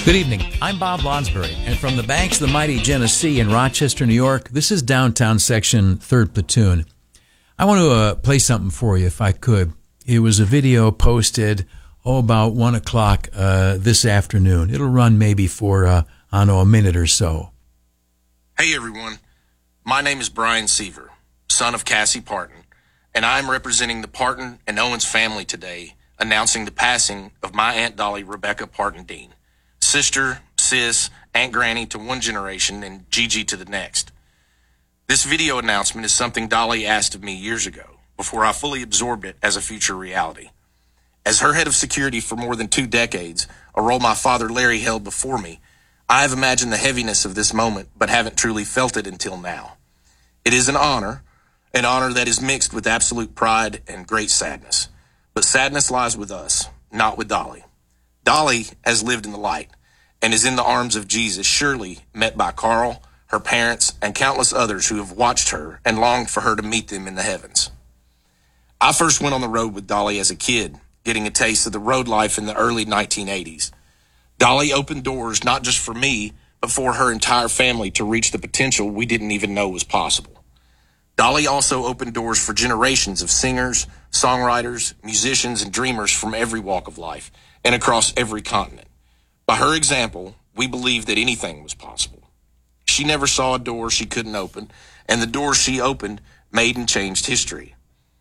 Good evening. I'm Bob Lonsbury, and from the banks of the mighty Genesee in Rochester, New York, this is Downtown Section 3rd Platoon. I want to play something for you, if I could. It was a video posted, about 1 o'clock this afternoon. It'll run maybe for, a minute or so. Hey, everyone. My name is Brian Seaver, son of Cassie Parton, and I'm representing the Parton and Owens family today, announcing the passing of my Aunt Dolly Rebecca Parton Dean. Sister, sis, Aunt Granny to one generation, and Gigi to the next. This video announcement is something Dolly asked of me years ago, before I fully absorbed it as a future reality. As her head of security for more than 2 decades, a role my father Larry held before me, I have imagined the heaviness of this moment, but haven't truly felt it until now. It is an honor that is mixed with absolute pride and great sadness. But sadness lies with us, not with Dolly. Dolly has lived in the light and is in the arms of Jesus, surely met by Carl, her parents, and countless others who have watched her and longed for her to meet them in the heavens. I first went on the road with Dolly as a kid, getting a taste of the road life in the early 1980s. Dolly opened doors not just for me, but for her entire family to reach the potential we didn't even know was possible. Dolly also opened doors for generations of singers, songwriters, musicians, and dreamers from every walk of life and across every continent. By her example, we believed that anything was possible. She never saw a door she couldn't open, and the doors she opened made and changed history.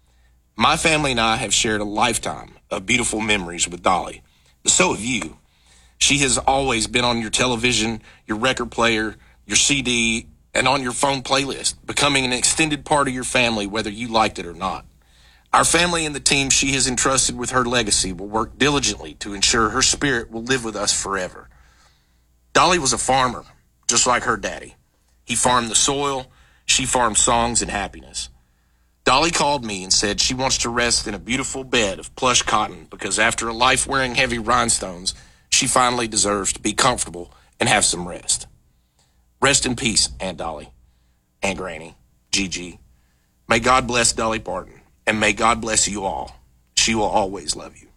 My family and I have shared a lifetime of beautiful memories with Dolly, but so have you. She has always been on your television, your record player, your CD, and on your phone playlist, becoming an extended part of your family, whether you liked it or not. Our family and the team she has entrusted with her legacy will work diligently to ensure her spirit will live with us forever. Dolly was a farmer, just like her daddy. He farmed the soil, she farmed songs and happiness. Dolly called me and said she wants to rest in a beautiful bed of plush cotton because after a life wearing heavy rhinestones, she finally deserves to be comfortable and have some rest. Rest in peace, Aunt Dolly, Aunt Granny, Gigi. May God bless Dolly Parton. And may God bless you all. She will always love you.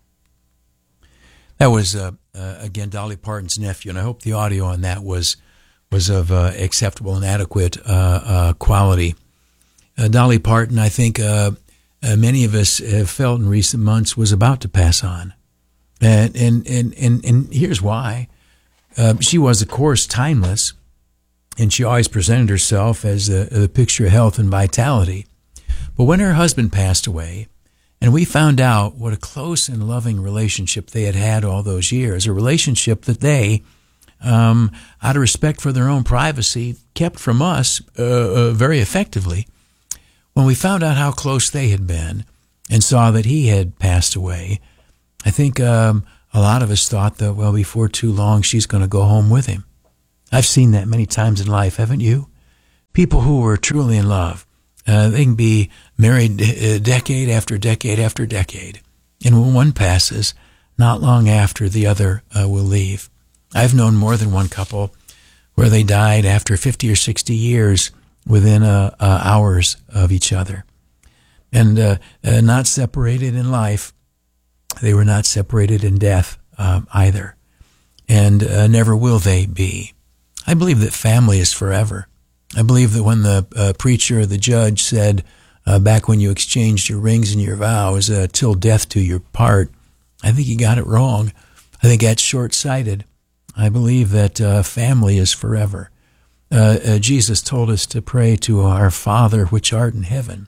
That was, again, Dolly Parton's nephew, and I hope the audio on that was of acceptable and adequate quality. Dolly Parton, I think many of us have felt in recent months, was about to pass on. And here's why. She was, of course, timeless, and she always presented herself as the picture of health and vitality. But when her husband passed away, and we found out what a close and loving relationship they had had all those years, a relationship that they, out of respect for their own privacy, kept from us very effectively, when we found out how close they had been and saw that he had passed away, I think a lot of us thought that, well, before too long, she's going to go home with him. I've seen that many times in life, haven't you? People who were truly in love. They can be married decade after decade after decade. And when one passes, not long after, the other will leave. I've known more than one couple where they died after 50 or 60 years within hours of each other. And not separated in life. They were not separated in death either. And never will they be. I believe that family is forever. I believe that when the preacher or the judge said, back when you exchanged your rings and your vows, till death do you part, I think he got it wrong. I think that's short-sighted. I believe that family is forever. Jesus told us to pray to our Father which art in heaven.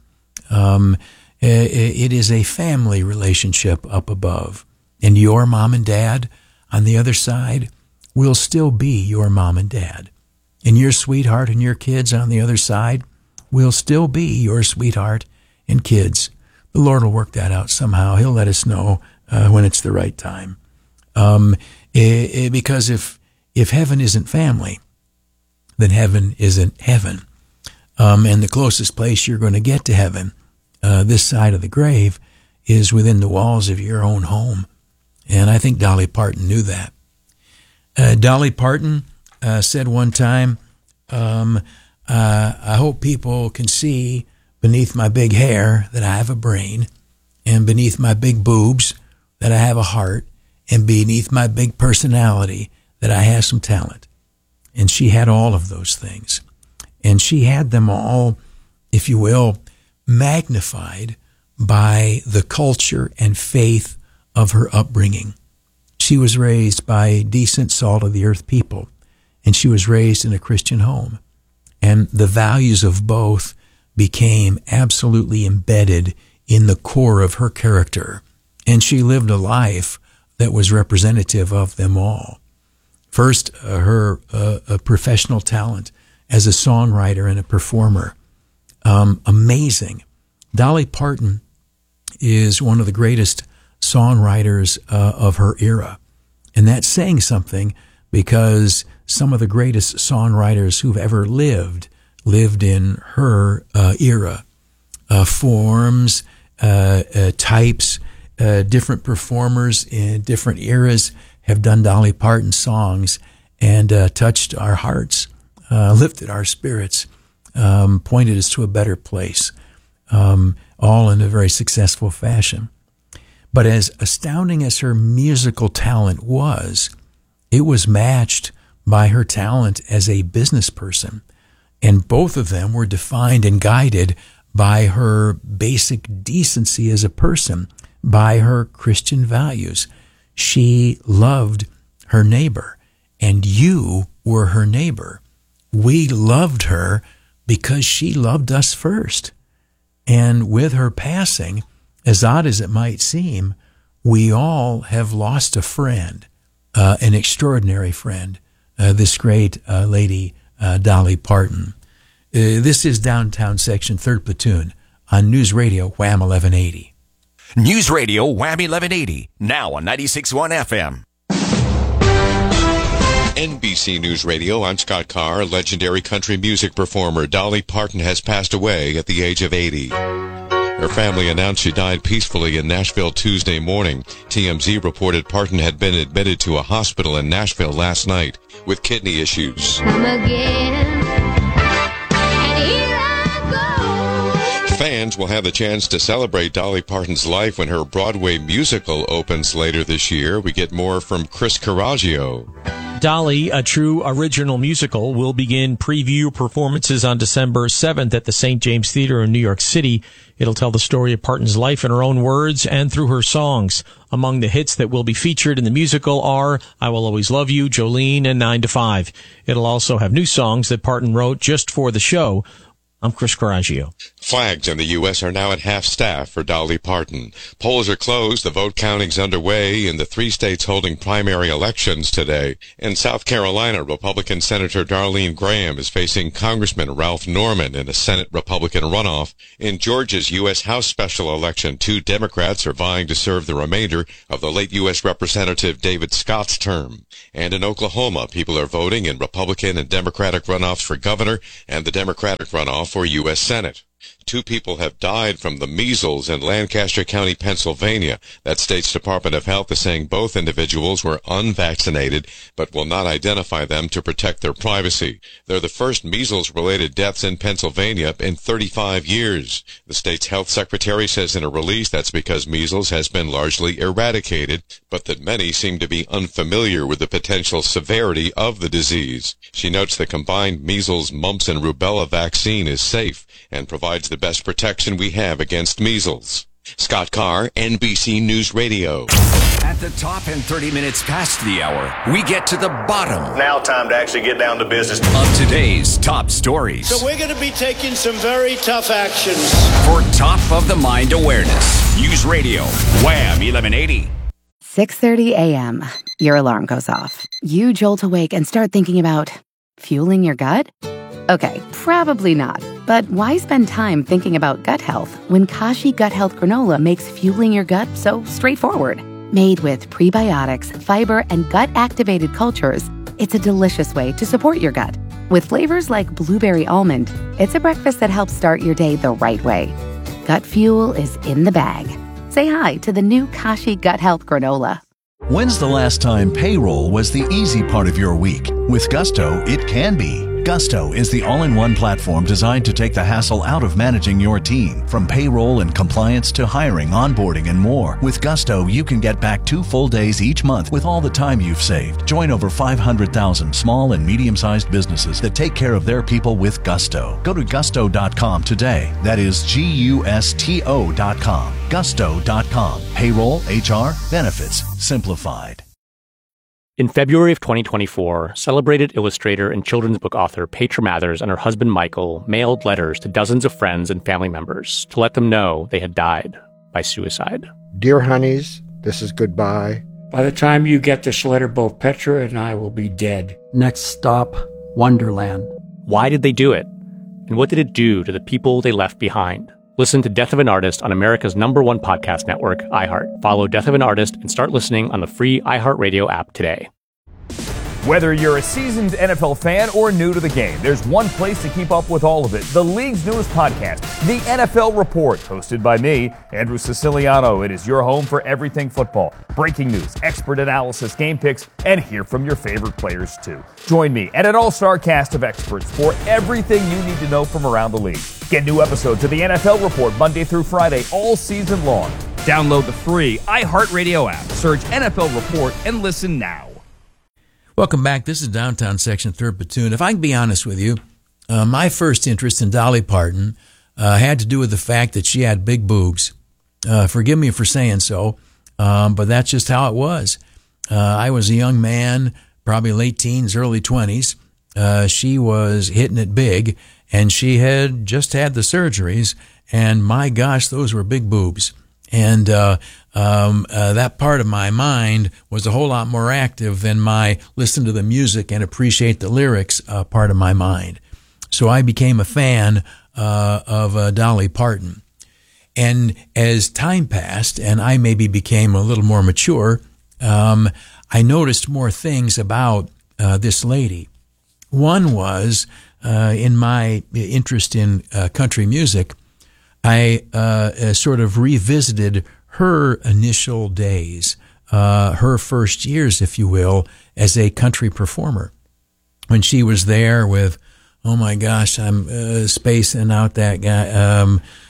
It is a family relationship up above. And your mom and dad on the other side will still be your mom and dad. And your sweetheart and your kids on the other side will still be your sweetheart and kids. The Lord will work that out somehow. He'll let us know when it's the right time. Because if heaven isn't family, then heaven isn't heaven. And the closest place you're going to get to heaven, this side of the grave, is within the walls of your own home. And I think Dolly Parton knew that. Dolly Parton said one time, I hope people can see beneath my big hair that I have a brain, and beneath my big boobs that I have a heart, and beneath my big personality that that I have some talent. And she had all of those things. And she had them all, if you will, magnified by the culture and faith of her upbringing. She was raised by decent, salt-of-the-earth people, and she was raised in a Christian home. And the values of both became absolutely embedded in the core of her character. And she lived a life that was representative of them all. First, her professional talent as a songwriter and a performer. Amazing. Dolly Parton is one of the greatest songwriters of her era. And that's saying something, because some of the greatest songwriters who've ever lived in her era. Forms, types, different performers in different eras have done Dolly Parton songs and touched our hearts, lifted our spirits, pointed us to a better place, all in a very successful fashion. But as astounding as her musical talent was, it was matched by her talent as a business person. And both of them were defined and guided by her basic decency as a person, by her Christian values. She loved her neighbor, and you were her neighbor. We loved her because she loved us first. And with her passing, as odd as it might seem, we all have lost a friend, an extraordinary friend, this great lady, Dolly Parton. This is Downtown Section, 3rd Platoon, on News Radio Wham 1180. News Radio Wham 1180, now on 96.1 FM. NBC News Radio, I'm Scott Carr. Legendary country music performer Dolly Parton has passed away at the age of 80. Her family announced she died peacefully in Nashville Tuesday morning. TMZ reported Parton had been admitted to a hospital in Nashville last night with kidney issues. Fans will have the chance to celebrate Dolly Parton's life when her Broadway musical opens later this year. We get more from Chris Caraggio. Dolly, a true original musical, will begin preview performances on December 7th at the St. James Theater in New York City. It'll tell the story of Parton's life in her own words and through her songs. Among the hits that will be featured in the musical are I Will Always Love You, Jolene, and 9 to 5. It'll also have new songs that Parton wrote just for the show. I'm Chris Caraggio. Flags in the U.S. are now at half-staff for Dolly Parton. Polls are closed. The vote counting's underway in the 3 states holding primary elections today. In South Carolina, Republican Senator Darlene Graham is facing Congressman Ralph Norman in a Senate Republican runoff. In Georgia's U.S. House special election, 2 Democrats are vying to serve the remainder of the late U.S. Representative David Scott's term. And in Oklahoma, people are voting in Republican and Democratic runoffs for governor and the Democratic runoff for U.S. Senate. 2 people have died from the measles in Lancaster County, Pennsylvania. That state's Department of Health is saying both individuals were unvaccinated, but will not identify them to protect their privacy. They're the first measles-related deaths in Pennsylvania in 35 years. The state's health secretary says in a release that's because measles has been largely eradicated, but that many seem to be unfamiliar with the potential severity of the disease. She notes the combined measles, mumps, and rubella vaccine is safe and provides the best protection we have against measles. Scott Carr, NBC News Radio. At the top and 30 minutes past the hour, we get to the bottom. Now time to actually get down to business. Of today's top stories. So we're going to be taking some very tough actions. For top of the mind awareness, News Radio, Wham 1180. 6:30 a.m. Your alarm goes off. You jolt awake and start thinking about fueling your gut? Okay, probably not. But why spend time thinking about gut health when Kashi Gut Health Granola makes fueling your gut so straightforward? Made with prebiotics, fiber, and gut-activated cultures, it's a delicious way to support your gut. With flavors like blueberry almond, it's a breakfast that helps start your day the right way. Gut fuel is in the bag. Say hi to the new Kashi Gut Health Granola. When's the last time payroll was the easy part of your week? With Gusto, it can be. Gusto is the all-in-one platform designed to take the hassle out of managing your team, from payroll and compliance to hiring, onboarding, and more. With Gusto, you can get back 2 full days each month with all the time you've saved. Join over 500,000 small and medium-sized businesses that take care of their people with Gusto. Go to gusto.com today. That is GUSTO.com. Gusto.com. Payroll, HR, benefits, simplified. In February of 2024, celebrated illustrator and children's book author Petra Mathers and her husband Michael mailed letters to dozens of friends and family members to let them know they had died by suicide. Dear honeys, this is goodbye. By the time you get this letter, both Petra and I will be dead. Next stop, Wonderland. Why did they do it? And what did it do to the people they left behind? Listen to Death of an Artist on America's #1 podcast network, iHeart. Follow Death of an Artist and start listening on the free iHeartRadio app today. Whether you're a seasoned NFL fan or new to the game, there's one place to keep up with all of it. The league's newest podcast, The NFL Report, hosted by me, Andrew Siciliano. It is your home for everything football. Breaking news, expert analysis, game picks, and hear from your favorite players too. Join me and an all-star cast of experts for everything you need to know from around the league. Get new episodes of The NFL Report Monday through Friday all season long. Download the free iHeartRadio app. Search NFL Report and listen now. Welcome back. This is Downtown Section, 3rd Platoon. If I can be honest with you, my first interest in Dolly Parton had to do with the fact that she had big boobs. Forgive me for saying so, but that's just how it was. I was a young man, probably late teens, early 20s. She was hitting it big, and she had just had the surgeries, and my gosh, those were big boobs. And that part of my mind was a whole lot more active than my listen to the music and appreciate the lyrics part of my mind. So I became a fan of Dolly Parton. And as time passed and I maybe became a little more mature, I noticed more things about this lady. One was in my interest in country music, I sort of revisited her initial days, her first years, if you will, as a country performer. When she was there with, oh my gosh, I'm spacing out that guy,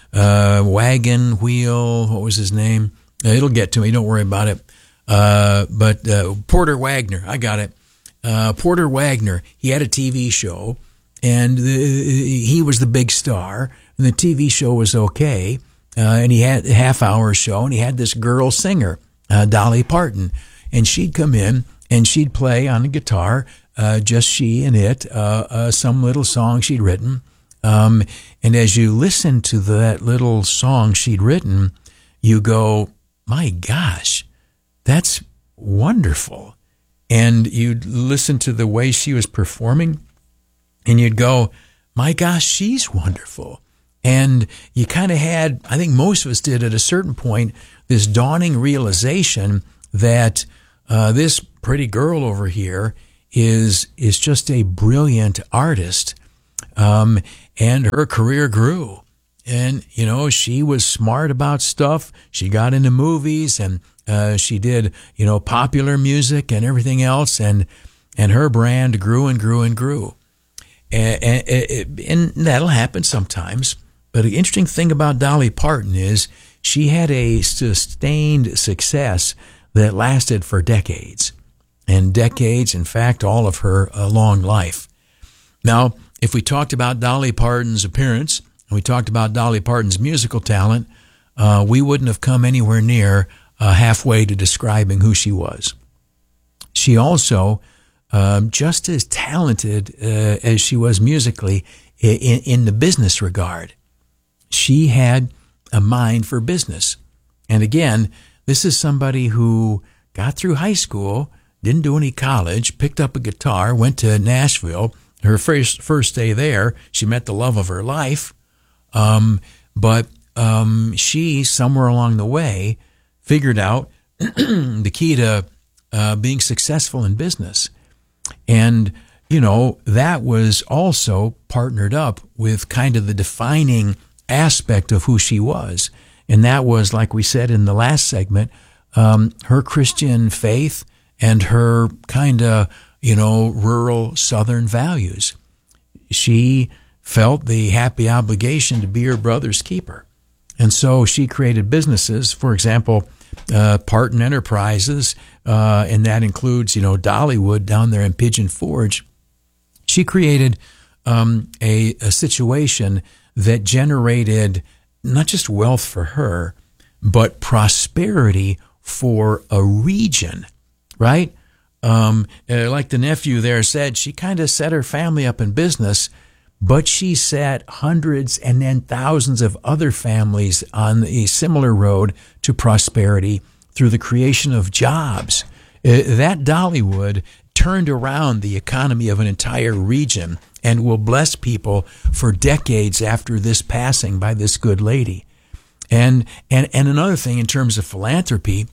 Wagon Wheel, what was his name? It'll get to me, don't worry about it. But Porter Wagner, I got it. Porter Wagner, he had a TV show, and he was the big star. And the TV show was okay, and he had a half-hour show, and he had this girl singer, Dolly Parton, and she'd come in, and she'd play on the guitar, just she and it, some little song she'd written, and as you listen to that little song she'd written, you go, my gosh, that's wonderful. And you'd listen to the way she was performing, and you'd go, my gosh, she's wonderful. And you kind of had, I think most of us did at a certain point, this dawning realization that this pretty girl over here is just a brilliant artist. And her career grew. And, you know, she was smart about stuff. She got into movies and she did, you know, popular music and everything else. And her brand grew and grew and grew. And that'll happen sometimes. But the interesting thing about Dolly Parton is she had a sustained success that lasted for decades. And decades, in fact, all of her long life. Now, if we talked about Dolly Parton's appearance, and we talked about Dolly Parton's musical talent, we wouldn't have come anywhere near halfway to describing who she was. She also, just as talented as she was musically in the business regard, she had a mind for business. And again, this is somebody who got through high school, didn't do any college, picked up a guitar, went to Nashville. Her first day there, she met the love of her life. But she, somewhere along the way, figured out the key to being successful in business. And, you know, that was also partnered up with kind of the defining aspect of who she was. And that was, like we said in the last segment, her Christian faith and her kind of, you know, rural Southern values. she felt the happy obligation to be her brother's keeper. And so she created businesses, for example, Parton Enterprises, and that includes, Dollywood down there in Pigeon Forge. She created a situation that generated not just wealth for her, but prosperity for a region, right? Like the nephew there said, she kind of set her family up in business, but she set hundreds and then thousands of other families on a similar road to prosperity through the creation of jobs. That Dollywood turned around the economy of an entire region and will bless people for decades after this passing by this good lady. And another thing in terms of philanthropy,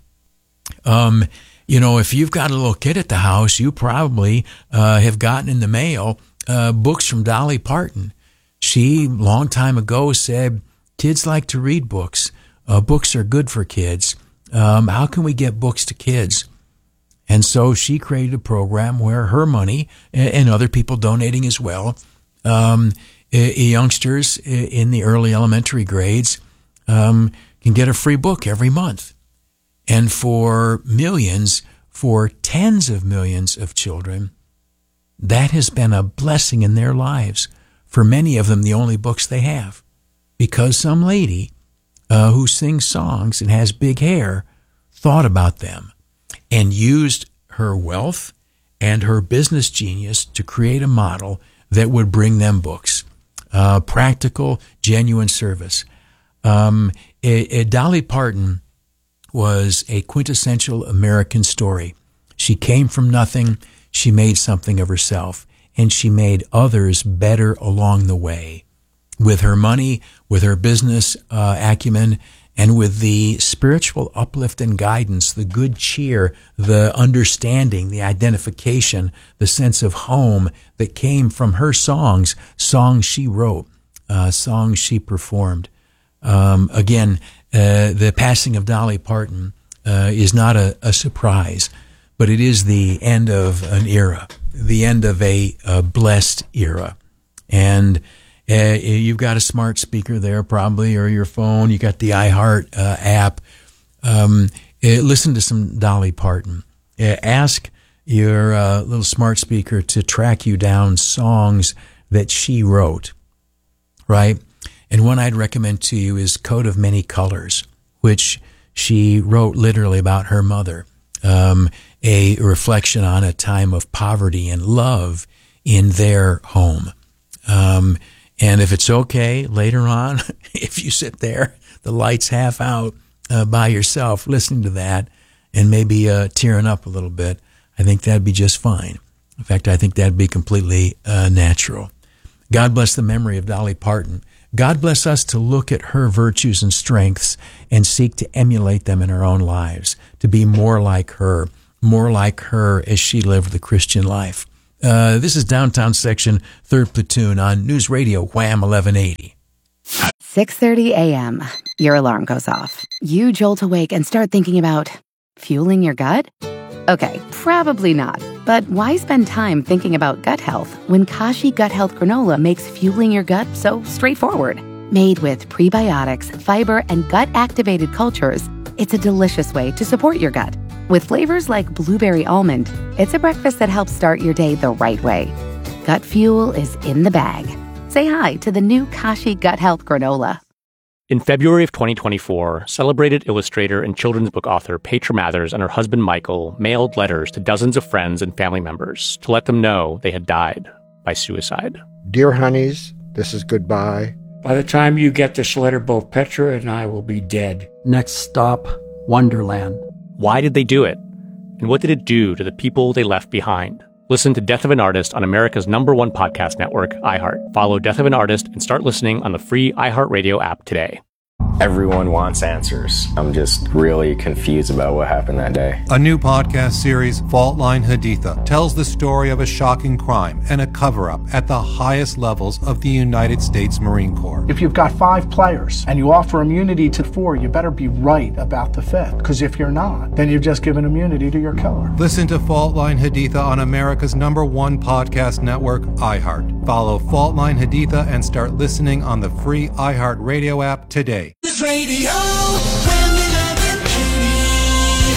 if you've got a little kid at the house, you probably have gotten in the mail books from Dolly Parton. She, long time ago, said, kids like to read books. Books are good for kids. How can we get books to kids? And so she created a program where her money and other people donating as well, youngsters in the early elementary grades can get a free book every month. And for millions, for tens of millions of children, that has been a blessing in their lives. For many of them, the only books they have. Because some lady who sings songs and has big hair thought about them and used her wealth and her business genius to create a model that would bring them books. Practical, genuine service. Dolly Parton was a quintessential American story. She came from nothing. She made something of herself, and she made others better along the way. With her money, with her business acumen, and with the spiritual uplift and guidance, the good cheer, the understanding, the identification, the sense of home that came from her songs she wrote, songs she performed. The passing of Dolly Parton is not a surprise, but it is the end of an era, the end of a blessed era. And you've got a smart speaker there probably, or your phone. You got the iHeart app. Listen to some Dolly Parton. Ask your little smart speaker to track you down songs that she wrote, right? And one I'd recommend to you is Coat of Many Colors, which she wrote literally about her mother, a reflection on a time of poverty and love in their home. And if it's okay, later on, if you sit there, the lights half out by yourself, listening to that and maybe tearing up a little bit, I think that'd be just fine. In fact, I think that'd be completely natural. God bless the memory of Dolly Parton. God bless us to look at her virtues and strengths and seek to emulate them in our own lives, to be more like her as she lived the Christian life. This is Downtown Section, 3rd Platoon on News Radio Wham 1180. 6:30 a.m. Your alarm goes off. You jolt awake and start thinking about fueling your gut? Okay, probably not. But why spend time thinking about gut health when Kashi Gut Health Granola makes fueling your gut so straightforward? Made with prebiotics, fiber, and gut-activated cultures, it's a delicious way to support your gut. With flavors like blueberry almond, it's a breakfast that helps start your day the right way. Gut fuel is in the bag. Say hi to the new Kashi Gut Health Granola. In February of 2024, celebrated illustrator and children's book author Petra Mathers and her husband Michael mailed letters to dozens of friends and family members to let them know they had died by suicide. Dear honeys, this is goodbye. By the time you get this letter, both Petra and I will be dead. Next stop, Wonderland. Why did they do it? And what did it do to the people they left behind? Listen to Death of an Artist on America's #1 podcast network, iHeart. Follow Death of an Artist and start listening on the free iHeartRadio app today. Everyone wants answers. I'm just really confused about what happened that day. A new podcast series, Fault Line Haditha, tells the story of a shocking crime and a cover-up at the highest levels of the United States Marine Corps. If you've got 5 players and you offer immunity to 4, you better be right about the 5th, because if you're not, then you've just given immunity to your killer. Listen to Fault Line Haditha on America's #1 podcast network, iHeart. Follow Fault Line Haditha and start listening on the free iHeart Radio app today. News Radio, Wham 1180.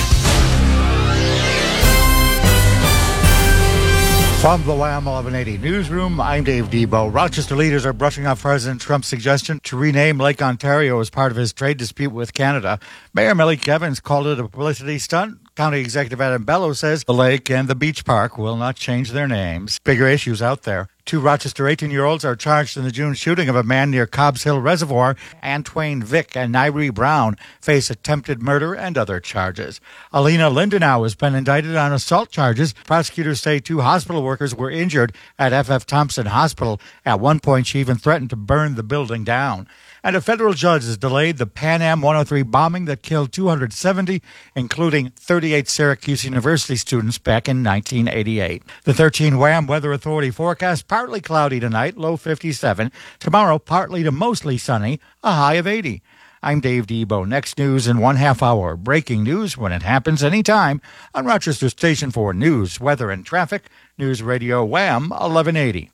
From the Wham 1180 newsroom, I'm Dave Debo. Rochester leaders are brushing off President Trump's suggestion to rename Lake Ontario as part of his trade dispute with Canada. Mayor Malik Evans called it a publicity stunt. County Executive Adam Bello says the lake and the beach park will not change their names. Bigger issues out there. 2 Rochester 18-year-olds are charged in the June shooting of a man near Cobbs Hill Reservoir. Antoine Vick and Nairi Brown face attempted murder and other charges. Alina Lindenau has been indicted on assault charges. Prosecutors say 2 hospital workers were injured at F.F. Thompson Hospital. At one point, she even threatened to burn the building down. And a federal judge has delayed the Pan Am 103 bombing that killed 270, including 38 Syracuse University students back in 1988. The 13 Wham Weather Authority forecast: partly cloudy tonight, low 57. Tomorrow, partly to mostly sunny, a high of 80. I'm Dave Debo. Next news in 1/2 hour. Breaking news when it happens anytime on Rochester Station for news, weather, and traffic. News Radio Wham 1180.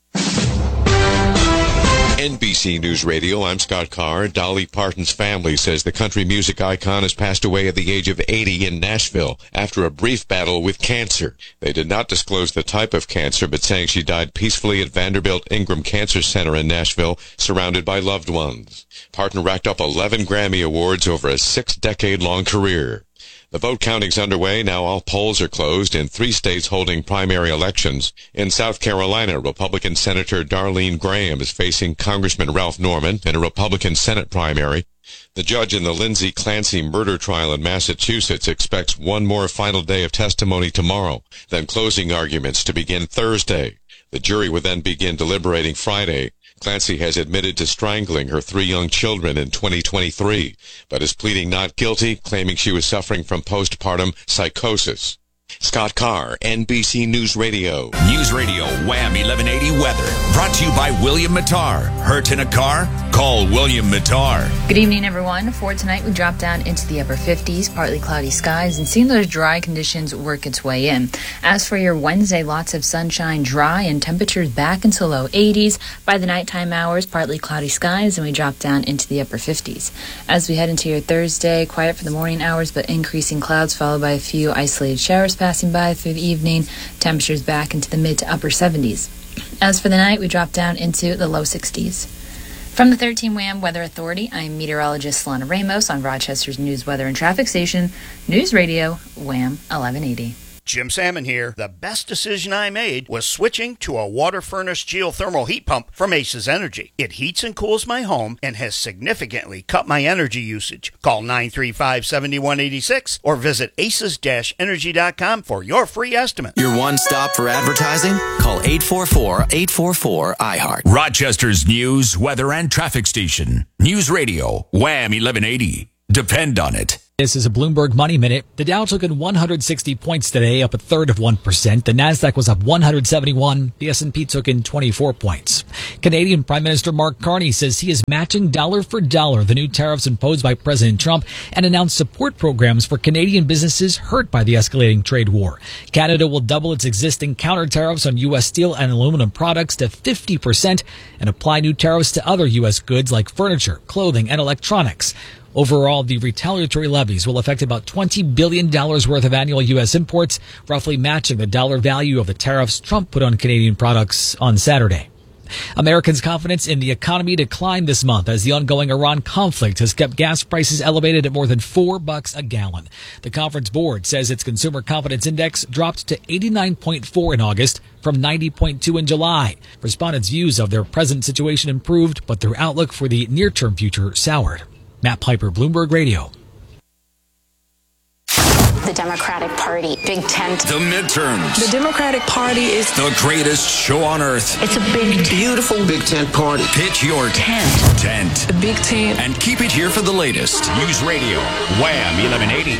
NBC News Radio, I'm Scott Carr. Dolly Parton's family says the country music icon has passed away at the age of 80 in Nashville after a brief battle with cancer. They did not disclose the type of cancer, but saying she died peacefully at Vanderbilt Ingram Cancer Center in Nashville, surrounded by loved ones. Parton racked up 11 Grammy Awards over a 6-decade-long career. The vote counting's underway. Now all polls are closed in 3 states holding primary elections. In South Carolina, Republican Senator Darlene Graham is facing Congressman Ralph Norman in a Republican Senate primary. The judge in the Lindsay Clancy murder trial in Massachusetts expects one more final day of testimony tomorrow, then closing arguments to begin Thursday. The jury would then begin deliberating Friday. Clancy has admitted to strangling her 3 young children in 2023, but is pleading not guilty, claiming she was suffering from postpartum psychosis. Scott Carr, NBC News Radio. News Radio Wham 1180 weather. Brought to you by William Mattar. Hurt in a car? Call William Mattar. Good evening, everyone. For tonight, we drop down into the upper 50s, partly cloudy skies, and seeing those dry conditions work its way in. As for your Wednesday, lots of sunshine, dry, and temperatures back into low 80s. By the nighttime hours, partly cloudy skies, and we drop down into the upper 50s. As we head into your Thursday, quiet for the morning hours, but increasing clouds, followed by a few isolated showers passing by through the evening. Temperatures back into the mid to upper 70s. As for the night, we drop down into the low 60s. From the 13 Wham Weather Authority, I'm meteorologist Solana Ramos on Rochester's News, Weather, and Traffic Station, News Radio Wham 1180. Jim Salmon here. The best decision I made was switching to a water furnace geothermal heat pump from Aces Energy. It heats and cools my home and has significantly cut my energy usage. Call 935-7186 or visit aces-energy.com for your free estimate. Your one stop for advertising? Call 844-844-iHeart. Rochester's News, Weather, and Traffic Station. News Radio Wham 1180. Depend on it. This is a Bloomberg Money Minute. The Dow took in 160 points today, up 1/3%. The Nasdaq was up 171. The S&P took in 24 points. Canadian Prime Minister Mark Carney says he is matching dollar for dollar the new tariffs imposed by President Trump and announced support programs for Canadian businesses hurt by the escalating trade war. Canada will double its existing counter tariffs on U.S. steel and aluminum products to 50% and apply new tariffs to other U.S. goods like furniture, clothing, and electronics. Overall, the retaliatory levies will affect about $20 billion worth of annual U.S. imports, roughly matching the dollar value of the tariffs Trump put on Canadian products on Saturday. Americans' confidence in the economy declined this month as the ongoing Iran conflict has kept gas prices elevated at more than $4 a gallon. The conference board says its consumer confidence index dropped to 89.4 in August from 90.2 in July. Respondents' views of their present situation improved, but their outlook for the near-term future soured. Matt Piper, Bloomberg Radio. The the Democratic Party. Big tent. The midterms. The Democratic Party is The greatest show on earth. It's a big, beautiful Big Tent party. Pitch your tent. The Big Tent. And keep it here for the latest. News Radio, Wham 1180.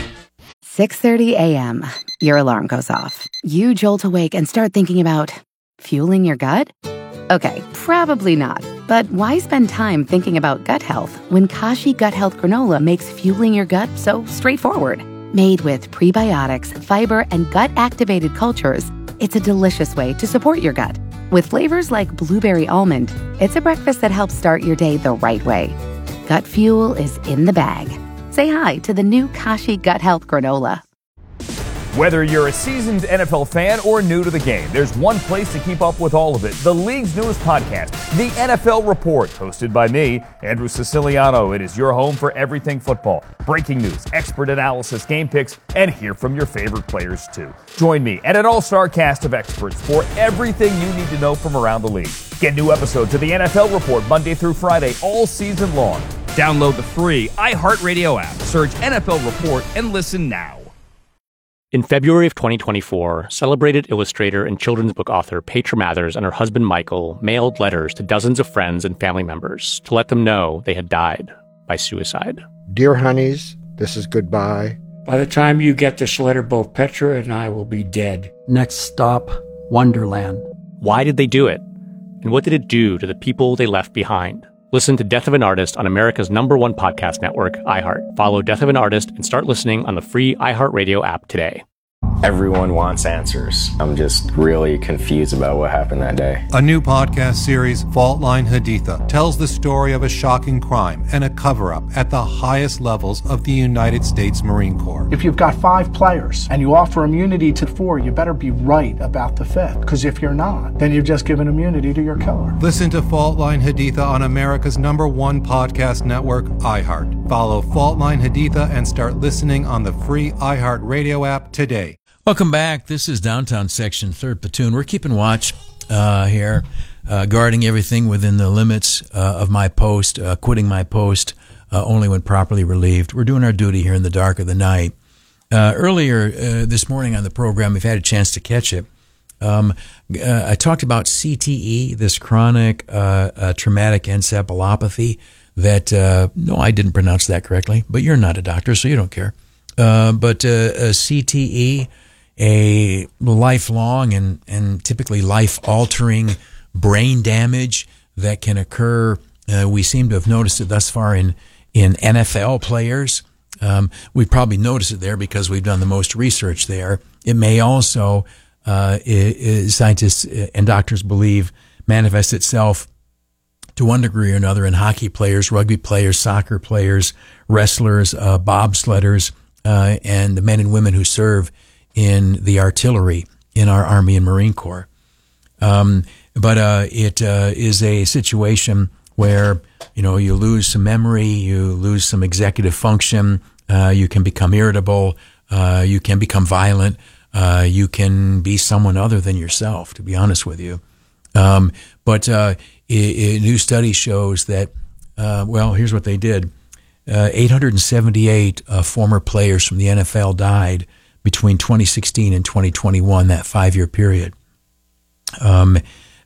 6:30 a.m. Your alarm goes off. You jolt awake and start thinking about fueling your gut? Okay, probably not. But why spend time thinking about gut health when Kashi Gut Health Granola makes fueling your gut so straightforward? Made with prebiotics, fiber, and gut-activated cultures, it's a delicious way to support your gut. With flavors like blueberry almond, it's a breakfast that helps start your day the right way. Gut fuel is in the bag. Say hi to the new Kashi Gut Health Granola. Whether you're a seasoned NFL fan or new to the game, there's one place to keep up with all of it. The league's newest podcast, The NFL Report, hosted by me, Andrew Siciliano. It is your home for everything football. Breaking news, expert analysis, game picks, and hear from your favorite players too. Join me and an all-star cast of experts for everything you need to know from around the league. Get new episodes of The NFL Report Monday through Friday all season long. Download the free iHeartRadio app. Search NFL Report and listen now. In February of 2024, celebrated illustrator and children's book author Petra Mathers and her husband Michael mailed letters to dozens of friends and family members to let them know they had died by suicide. Dear honeys, this is goodbye. By the time you get this letter, both Petra and I will be dead. Next stop, Wonderland. Why did they do it? And what did it do to the people they left behind? Listen to Death of an Artist on America's #1 podcast network, iHeart. Follow Death of an Artist and start listening on the free iHeartRadio app today. Everyone wants answers. I'm just really confused about what happened that day. A new podcast series, Fault Line Haditha, tells the story of a shocking crime and a cover-up at the highest levels of the United States Marine Corps. If you've got 5 players and you offer immunity to 4, you better be right about the 5th. Because if you're not, then you've just given immunity to your killer. Listen to Fault Line Haditha on America's #1 podcast network, iHeart. Follow Fault Line Haditha and start listening on the free iHeart Radio app today. Welcome back. This is Downtown Section, 3rd Platoon. We're keeping watch here, guarding everything within the limits of my post, quitting my post only when properly relieved. We're doing our duty here in the dark of the night. Earlier this morning on the program, we've had a chance to catch it. I talked about CTE, this chronic traumatic encephalopathy that, no, I didn't pronounce that correctly, but you're not a doctor, so you don't care. But CTE, a lifelong and typically life-altering brain damage that can occur. We seem to have noticed it thus far in NFL players. We've probably noticed it there because we've done the most research there. It may also, scientists and doctors believe, manifest itself to one degree or another in hockey players, rugby players, soccer players, wrestlers, bobsledders, and the men and women who serve in the artillery in our Army and Marine Corps. But it is a situation where, you lose some memory, you lose some executive function, you can become irritable, you can become violent, you can be someone other than yourself, to be honest with you. But a new study shows that, here's what they did. 878 former players from the NFL died between 2016 and 2021, that 5-year period. Their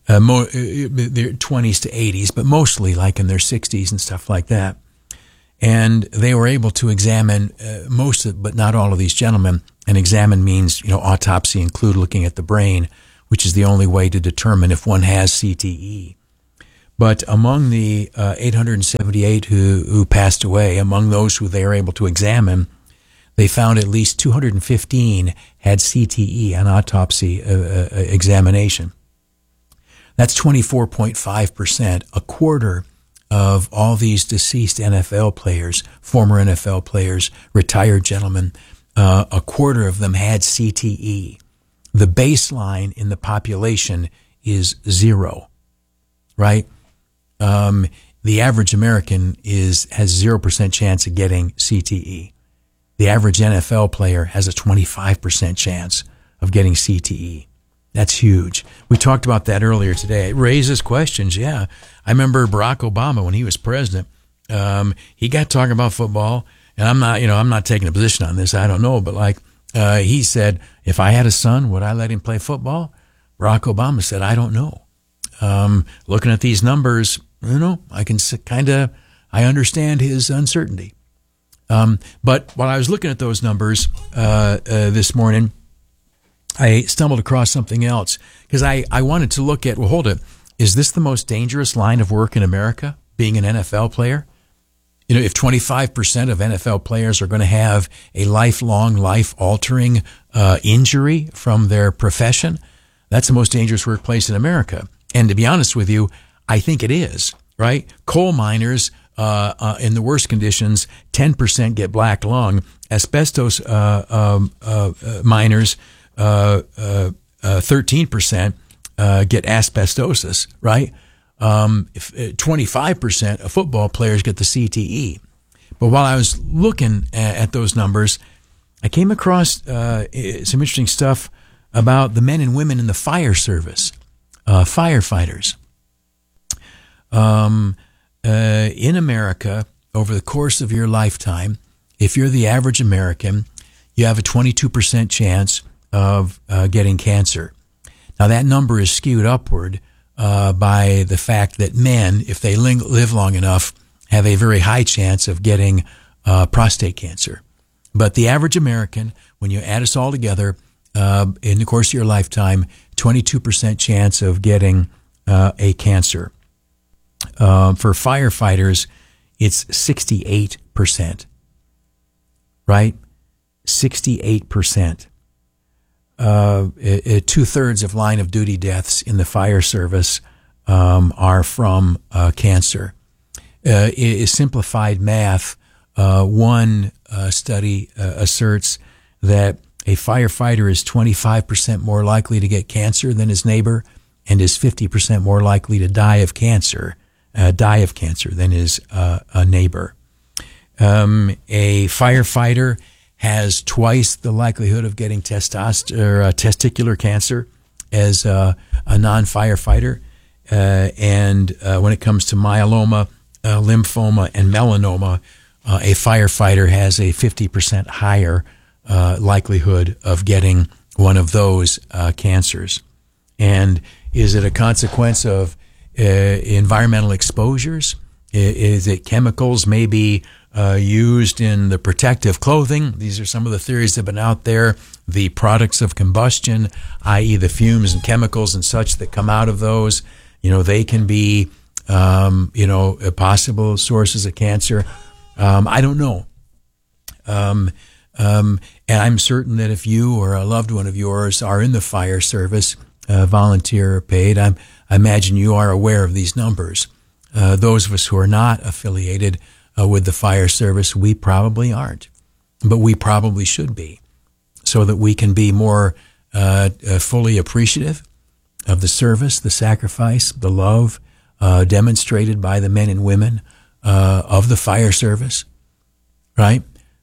20s to 80s, but mostly like in their 60s and stuff like that. And they were able to examine most of, but not all of these gentlemen. And examine means, autopsy include looking at the brain, which is the only way to determine if one has CTE. But among the 878 who passed away, among those who they were able to examine, they found at least 215 had CTE on autopsy examination. That's 24.5%, a quarter of all these deceased NFL players, former NFL players, retired gentlemen, a quarter of them had CTE. The baseline in the population is 0, right? The average American has 0% chance of getting CTE. The average NFL player has a 25% chance of getting CTE. That's huge. We talked about that earlier today. It raises questions, yeah. I remember Barack Obama when he was president. He got talking about football, and I'm not taking a position on this. I don't know, but He said, if I had a son, would I let him play football? Barack Obama said, I don't know. Looking at these numbers, I can I understand his uncertainty. But while I was looking at those numbers this morning, I stumbled across something else because I wanted to look at, well, hold it. Is this the most dangerous line of work in America, being an NFL player? If 25% of NFL players are going to have a lifelong, life-altering injury from their profession, that's the most dangerous workplace in America. And to be honest with you, I think it is, right? Coal miners, in the worst conditions, 10% get black lung. Asbestos miners, 13% get asbestosis, right? 25% of football players get the CTE. But while I was looking at those numbers, I came across some interesting stuff about the men and women in the fire service, firefighters. In America, over the course of your lifetime, if you're the average American, you have a 22% chance of getting cancer. Now, that number is skewed upward by the fact that men, if they live long enough, have a very high chance of getting prostate cancer. But the average American, when you add us all together, in the course of your lifetime, 22% chance of getting a cancer. For firefighters, it's 68%, right? 68%. 2/3 of line of duty deaths in the fire service are from cancer. Simplified math, one study asserts that a firefighter is 25% more likely to get cancer than his neighbor and is 50% more likely to die of cancer than his neighbor. A firefighter has twice the likelihood of getting testicular cancer as a non-firefighter. And when it comes to myeloma, lymphoma, and melanoma, a firefighter has a 50% higher likelihood of getting one of those cancers. And is it a consequence of environmental exposures? Is it chemicals maybe used in the protective clothing? These are some of the theories that have been out there. The products of combustion, i.e. the fumes and chemicals and such that come out of those, they can be, possible sources of cancer. I don't know. And I'm certain that if you or a loved one of yours are in the fire service, volunteer or paid, I imagine you are aware of these numbers. Those of us who are not affiliated with the fire service, we probably aren't, but we probably should be, so that we can be more fully appreciative of the service, the sacrifice, the love demonstrated by the men and women of the fire service, right?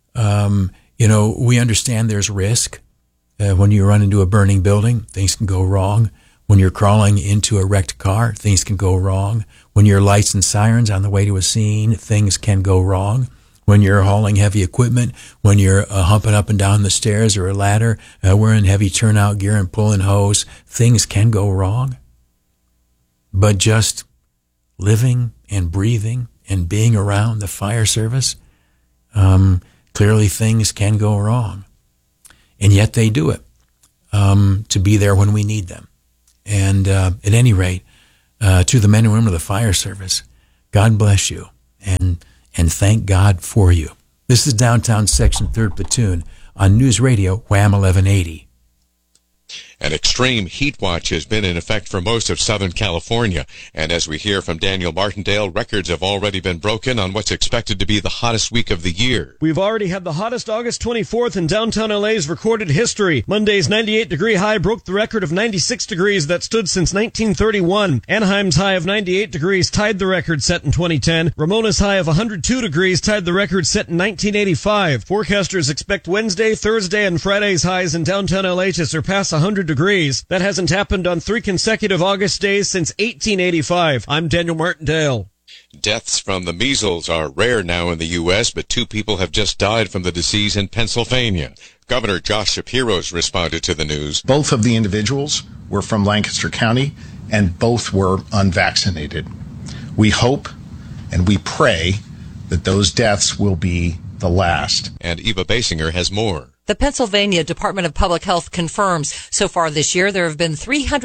We understand there's risk. When you run into a burning building, things can go wrong. When you're crawling into a wrecked car, things can go wrong. When you're lights and sirens on the way to a scene, things can go wrong. When you're hauling heavy equipment, when you're humping up and down the stairs or a ladder, wearing heavy turnout gear and pulling hose, things can go wrong. But just living and breathing and being around the fire service, clearly things can go wrong. And yet they do it to be there when we need them. And at any rate, to the men and women of the fire service, God bless you and thank God for you. This is Downtown Section 3rd Platoon on News Radio Wham 1180. An extreme heat watch has been in effect for most of Southern California. And as we hear from Daniel Martindale, records have already been broken on what's expected to be the hottest week of the year. We've already had the hottest August 24th in downtown LA's recorded history. Monday's 98-degree high broke the record of 96 degrees that stood since 1931. Anaheim's high of 98 degrees tied the record set in 2010. Ramona's high of 102 degrees tied the record set in 1985. Forecasters expect Wednesday, Thursday, and Friday's highs in downtown LA to surpass 100 degrees. That hasn't happened on 3 consecutive August days since 1885. I'm Daniel Martindale. Deaths from the measles are rare now in the U.S., but 2 people have just died from the disease in Pennsylvania. Governor Josh Shapiro's responded to the news. Both of the individuals were from Lancaster County, and both were unvaccinated. We hope and we pray that those deaths will be the last. And Eva Basinger has more. The Pennsylvania Department of Public Health confirms so far this year there have been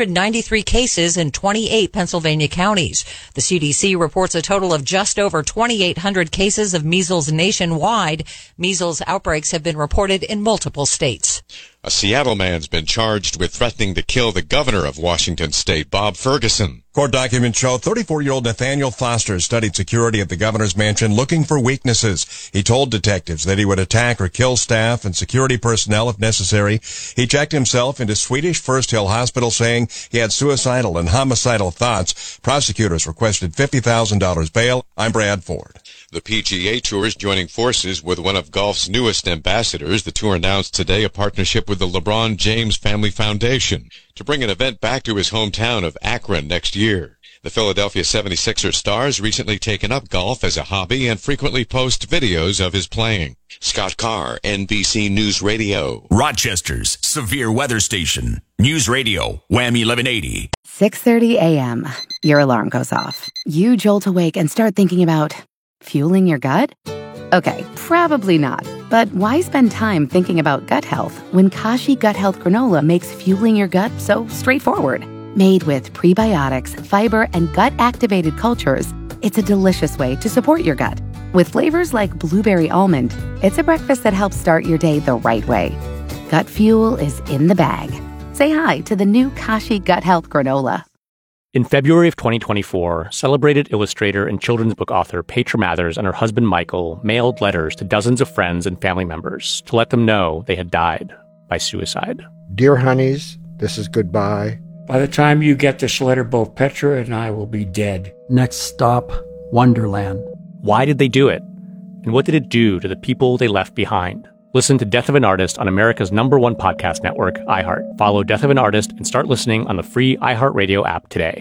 393 cases in 28 Pennsylvania counties. The CDC reports a total of just over 2,800 cases of measles nationwide. Measles outbreaks have been reported in multiple states. A Seattle man's been charged with threatening to kill the governor of Washington State, Bob Ferguson. Court documents show 34-year-old Nathaniel Foster studied security at the governor's mansion looking for weaknesses. He told detectives that he would attack or kill staff and security personnel if necessary. He checked himself into Swedish First Hill Hospital saying he had suicidal and homicidal thoughts. Prosecutors requested $50,000 bail. I'm Brad Ford. The PGA Tour is joining forces with one of golf's newest ambassadors. The tour announced today a partnership with the LeBron James Family Foundation to bring an event back to his hometown of Akron next year. The Philadelphia 76ers star has recently taken up golf as a hobby and frequently posts videos of his playing. Scott Carr, NBC News Radio. Rochester's severe weather station. News Radio, Wham 1180. 6:30 a.m. Your alarm goes off. You jolt awake and start thinking about fueling your gut? Okay, probably not. But why spend time thinking about gut health when Kashi Gut Health Granola makes fueling your gut so straightforward? Made with prebiotics, fiber, and gut-activated cultures, it's a delicious way to support your gut. With flavors like blueberry almond, it's a breakfast that helps start your day the right way. Gut fuel is in the bag. Say hi to the new Kashi Gut Health Granola. In February of 2024, celebrated illustrator and children's book author Petra Mathers and her husband Michael mailed letters to dozens of friends and family members to let them know they had died by suicide. Dear honeys, this is goodbye. By the time you get this letter, both Petra and I will be dead. Next stop, Wonderland. Why did they do it? And what did it do to the people they left behind? Listen to Death of an Artist on America's #1 podcast network, iHeart. Follow Death of an Artist and start listening on the free iHeartRadio app today.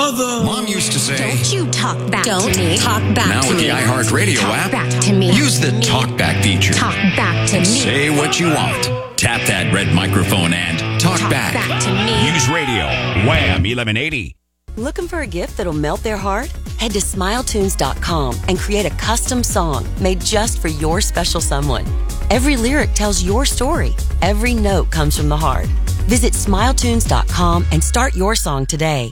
Mom used to say, "Don't you talk back to me. Talk back now to with me. the iHeartRadio Talk app, back to me. use the Talk Back feature. Talk back to me. Say what you want. Tap that red microphone and talk back. to me. Use Radio, Wham 1180. Looking for a gift that'll melt their heart? Head to SmileTunes.com and create a custom song made just for your special someone. Every lyric tells your story. Every note comes from the heart. Visit SmileTunes.com and start your song today.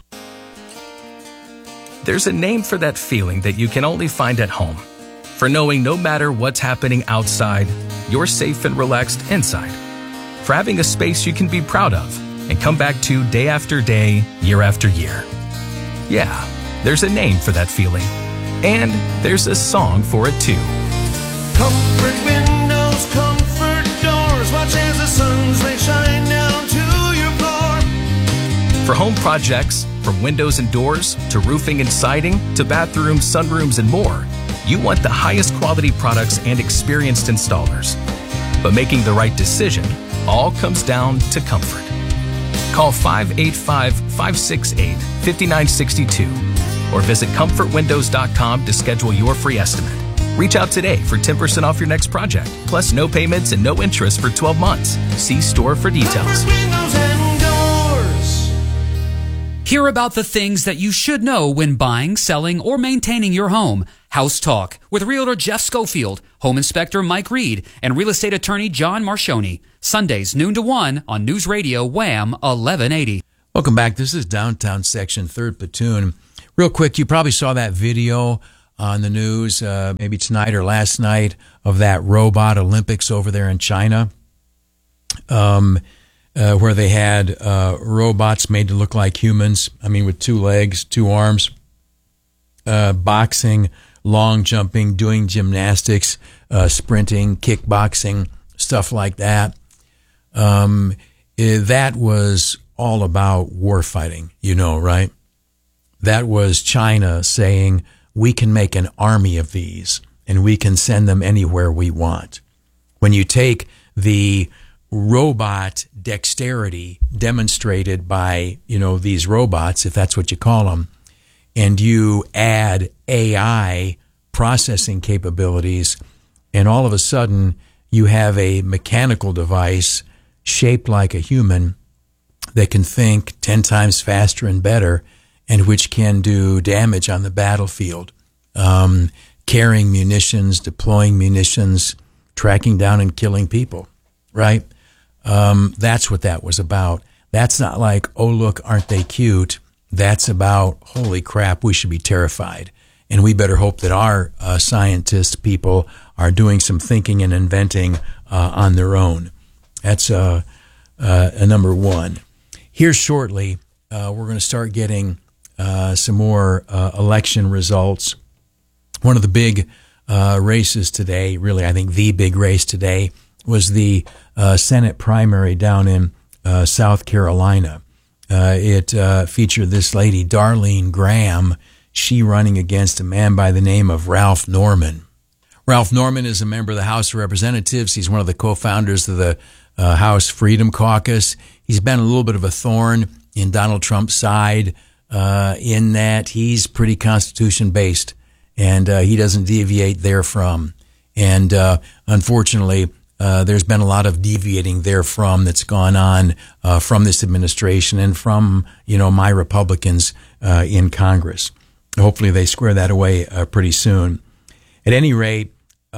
There's a name for that feeling that you can only find at home. For knowing no matter what's happening outside, you're safe and relaxed inside. For having a space you can be proud of and come back to day after day, year after year. Yeah, there's a name for that feeling. And there's a song for it too. Comfort windows, comfort doors. Watch as the sun's rays shine down to your floor. For home projects, from windows and doors to roofing and siding to bathrooms, sunrooms, and more, you want the highest quality products and experienced installers. But making the right decision all comes down to comfort. Call 585-568-5962 or visit comfortwindows.com to schedule your free estimate. Reach out today for 10% off your next project, plus no payments and no interest for 12 months. See store for details. Hear about the things that you should know when buying, selling, or maintaining your home. House Talk with Realtor Jeff Schofield, Home Inspector Mike Reed, and Real Estate Attorney John Marchioni. Sundays, noon to 1 on News Radio Wham 1180. Welcome back. This is Downtown Section, 3rd Platoon. Real quick, you probably saw that video on the news maybe tonight or last night of that robot Olympics over there in China, where they had robots made to look like humans, I mean with 2 legs, 2 arms, boxing, long jumping, doing gymnastics, sprinting, kickboxing, stuff like that. That was all about war fighting, you know, right? That was China saying, we can make an army of these and we can send them anywhere we want. When you take the robot dexterity demonstrated by, you know, these robots, if that's what you call them, and you add AI processing capabilities, and all of a sudden you have a mechanical device shaped like a human that can think 10 times faster and better, and which can do damage on the battlefield, carrying munitions, deploying munitions, tracking down and killing people, right? That's what that was about. That's not like, oh, look, aren't they cute? That's about, holy crap, we should be terrified. And we better hope that our scientist people are doing some thinking and inventing on their own. That's number one. Here shortly, we're going to start getting some more election results. One of the big races today, really I think the big race today, was the Senate primary down in South Carolina. It featured this lady, Darlene Graham, she running against a man by the name of Ralph Norman. Ralph Norman is a member of the House of Representatives. He's one of the co-founders of the House Freedom Caucus. He's been a little bit of a thorn in Donald Trump's side in that he's pretty Constitution-based, and he doesn't deviate therefrom. And unfortunately, there's been a lot of deviating therefrom that's gone on from this administration and from, my Republicans in Congress. Hopefully they square that away pretty soon. At any rate,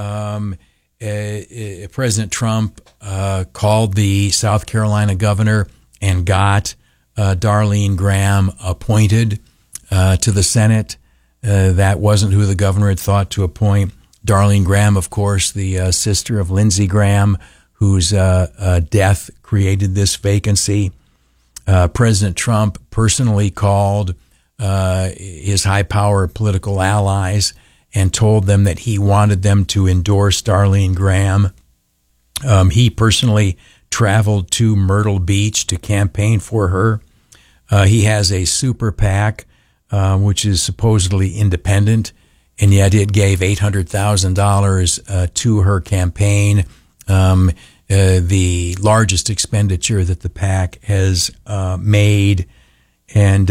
President Trump called the South Carolina governor and got Darlene Graham appointed to the Senate. That wasn't who the governor had thought to appoint. Darlene Graham, of course, the sister of Lindsey Graham, whose death created this vacancy. President Trump personally called his high-powered political allies and told them that he wanted them to endorse Darlene Graham. He personally traveled to Myrtle Beach to campaign for her. He has a super PAC, which is supposedly independent, and yet it gave $800,000 to her campaign, the largest expenditure that the PAC has made. And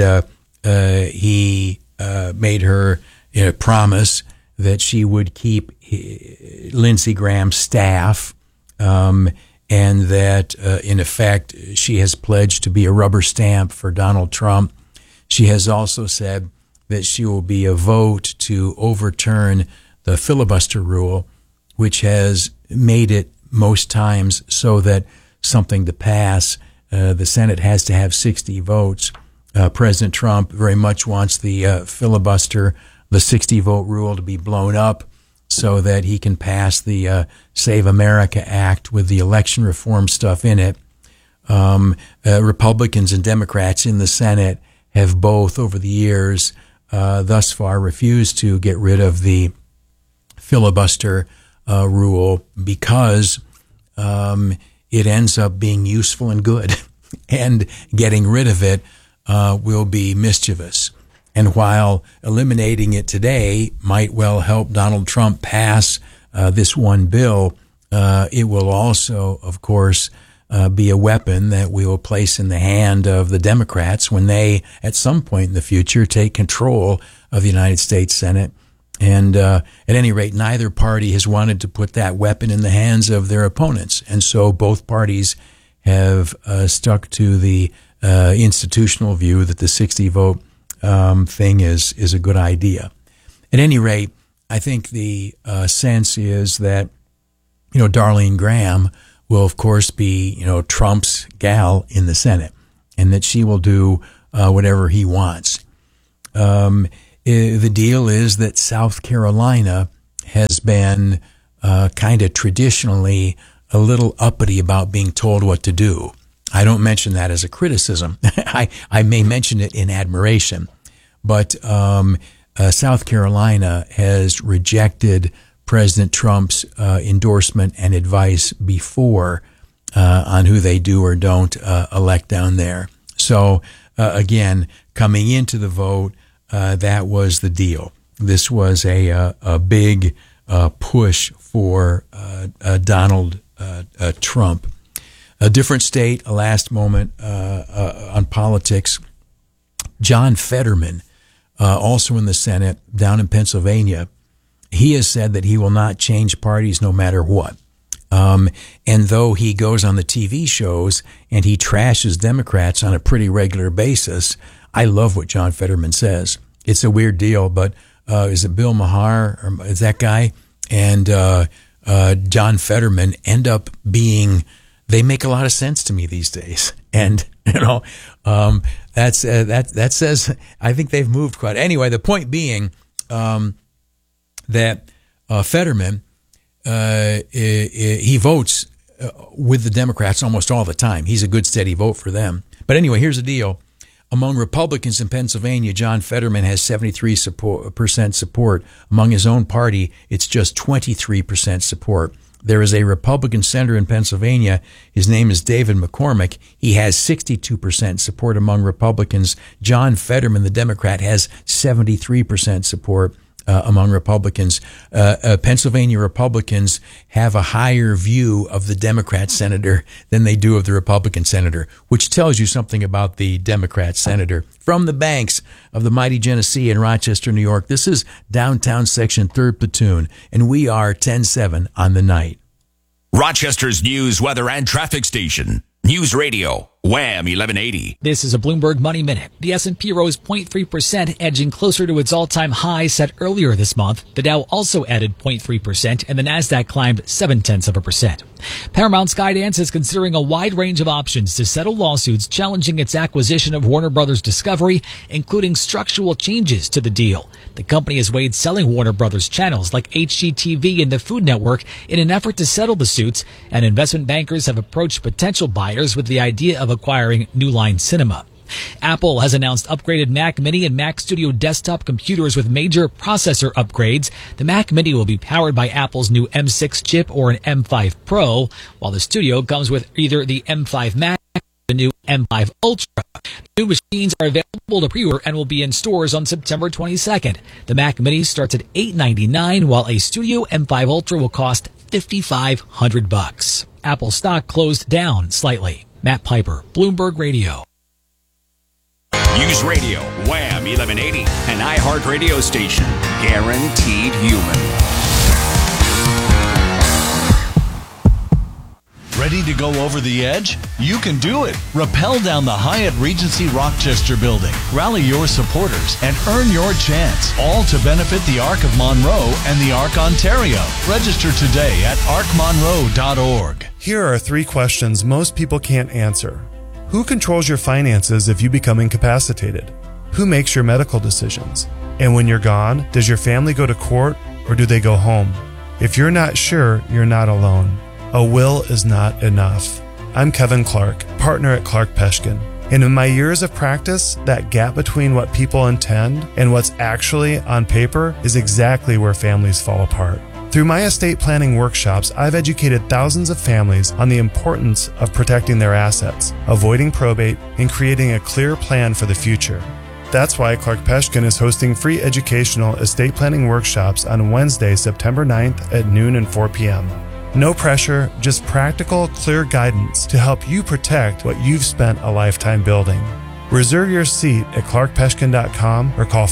he made her promise that she would keep Lindsey Graham's staff, and that, in effect, she has pledged to be a rubber stamp for Donald Trump. She has also said that she will be a vote to overturn the filibuster rule, which has made it most times so that something to pass, the Senate has to have 60 votes. President Trump very much wants the filibuster, the 60-vote rule, to be blown up so that he can pass the Save America Act with the election reform stuff in it. Republicans and Democrats in the Senate have both, over the years, thus far refused to get rid of the filibuster rule because it ends up being useful and good, and getting rid of it will be mischievous. And while eliminating it today might well help Donald Trump pass this one bill, it will also, of course, be a weapon that we will place in the hand of the Democrats when they, at some point in the future, take control of the United States Senate. And at any rate, neither party has wanted to put that weapon in the hands of their opponents. And so both parties have stuck to the institutional view that the 60-vote thing is a good idea. At any rate, I think the sense is that, Darlene Graham will, of course, be, Trump's gal in the Senate, and that she will do whatever he wants. The deal is that South Carolina has been kind of traditionally a little uppity about being told what to do. I don't mention that as a criticism. I may mention it in admiration. But South Carolina has rejected President Trump's endorsement and advice before on who they do or don't elect down there. So, again, coming into the vote, that was the deal. This was a big push for Donald Trump. A different state, a last moment on politics. John Fetterman, also in the Senate down in Pennsylvania, he has said that he will not change parties no matter what. And though he goes on the TV shows and he trashes Democrats on a pretty regular basis, I love what John Fetterman says. It's a weird deal, but is it Bill Maher, or is that guy? And John Fetterman end up being, they make a lot of sense to me these days. And, that says, I think they've moved quite. Anyway, the point being that Fetterman, he votes with the Democrats almost all the time. He's a good, steady vote for them. But anyway, here's the deal. Among Republicans in Pennsylvania, John Fetterman has 73% support. Among his own party, it's just 23% support. There is a Republican senator in Pennsylvania. His name is David McCormick. He has 62% support among Republicans. John Fetterman, the Democrat, has 73% support among Republicans. Pennsylvania Republicans have a higher view of the Democrat senator than they do of the Republican senator, which tells you something about the Democrat senator. From the banks of the mighty Genesee in Rochester, New York, this is Downtown Section 3rd Platoon, and we are 10-7 on the night. Rochester's news, weather, and traffic station. News Radio, Wham 1180. This is a Bloomberg Money Minute. The S&P rose 0.3%, edging closer to its all-time high set earlier this month. The Dow also added 0.3%, and the Nasdaq climbed 0.7%. Paramount Skydance is considering a wide range of options to settle lawsuits challenging its acquisition of Warner Brothers Discovery, including structural changes to the deal. The company has weighed selling Warner Brothers channels like HGTV and the Food Network in an effort to settle the suits, and investment bankers have approached potential buyers with the idea of acquiring New Line Cinema. Apple has announced upgraded Mac Mini and Mac Studio desktop computers with major processor upgrades. The Mac Mini will be powered by Apple's new M6 chip or an M5 Pro, while the Studio comes with either the M5 Max or the new M5 Ultra. New machines are available to pre-order and will be in stores on September 22nd. The Mac Mini starts at $899, while a Studio M5 Ultra will cost $5,500. Apple stock closed down slightly. Matt Piper, Bloomberg Radio. News Radio, Wham 1180, an iHeart radio station. Guaranteed human. Ready to go over the edge? You can do it. Rappel down the Hyatt Regency Rochester building. Rally your supporters and earn your chance. All to benefit the Arc of Monroe and the Arc Ontario. Register today at arcmonroe.org. Here are 3 questions most people can't answer. Who controls your finances if you become incapacitated? Who makes your medical decisions? And when you're gone, does your family go to court or do they go home? If you're not sure, you're not alone. A will is not enough. I'm Kevin Clark, partner at Clark Peshkin. And in my years of practice, that gap between what people intend and what's actually on paper is exactly where families fall apart. Through my estate planning workshops, I've educated thousands of families on the importance of protecting their assets, avoiding probate, and creating a clear plan for the future. That's why Clark Peshkin is hosting free educational estate planning workshops on Wednesday, September 9th at noon and 4 p.m. No pressure, just practical, clear guidance to help you protect what you've spent a lifetime building. Reserve your seat at clarkpeshkin.com or call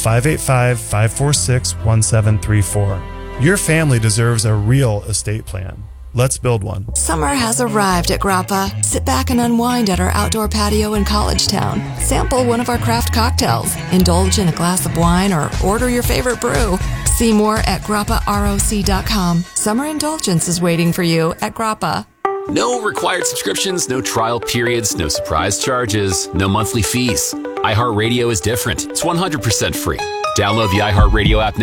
585-546-1734. Your family deserves a real estate plan. Let's build one. Summer has arrived at Grappa. Sit back and unwind at our outdoor patio in Collegetown. Sample one of our craft cocktails. Indulge in a glass of wine or order your favorite brew. See more at grapparoc.com. Summer indulgence is waiting for you at Grappa. No required subscriptions, no trial periods, no surprise charges, no monthly fees. iHeartRadio is different. It's 100% free. Download the iHeartRadio app now.